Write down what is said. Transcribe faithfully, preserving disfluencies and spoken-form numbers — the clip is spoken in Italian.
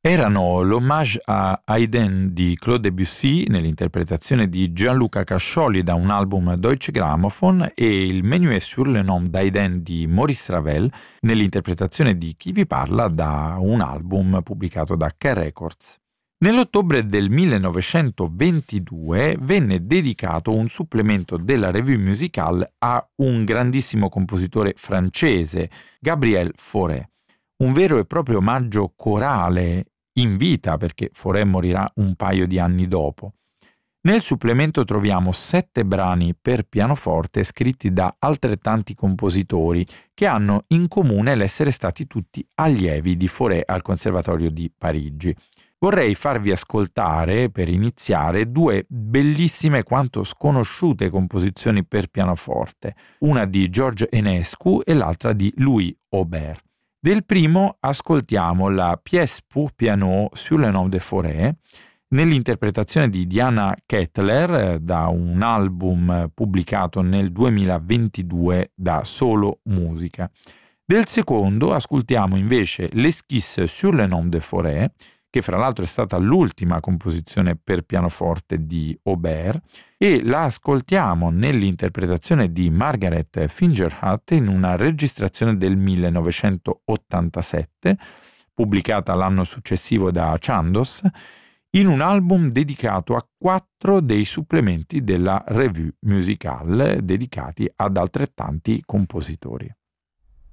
Erano l'hommage a Haydn di Claude Debussy nell'interpretazione di Gianluca Cascioli da un album Deutsche Grammophon e il Menuet sur le nom d'Haydn di Maurice Ravel nell'interpretazione di Chi vi parla da un album pubblicato da K Records. Nell'ottobre del millenovecentoventidue venne dedicato un supplemento della Revue Musicale a un grandissimo compositore francese, Gabriel Fauré. Un vero e proprio omaggio corale in vita, perché Fauré morirà un paio di anni dopo. Nel supplemento troviamo sette brani per pianoforte scritti da altrettanti compositori che hanno in comune l'essere stati tutti allievi di Fauré al Conservatorio di Parigi. Vorrei farvi ascoltare, per iniziare, due bellissime quanto sconosciute composizioni per pianoforte, una di George Enescu e l'altra di Louis Aubert. Del primo ascoltiamo la Pièce pour piano sur le nom de Fauré, nell'interpretazione di Diana Kettler da un album pubblicato nel duemilaventidue da Solo Musica. Del secondo ascoltiamo invece l'Esquisse sur le nom de Fauré, che fra l'altro è stata l'ultima composizione per pianoforte di Aubert, e la ascoltiamo nell'interpretazione di Margaret Fingerhut in una registrazione del millenovecentottantasette, pubblicata l'anno successivo da Chandos, in un album dedicato a quattro dei supplementi della Revue Musicale dedicati ad altrettanti compositori.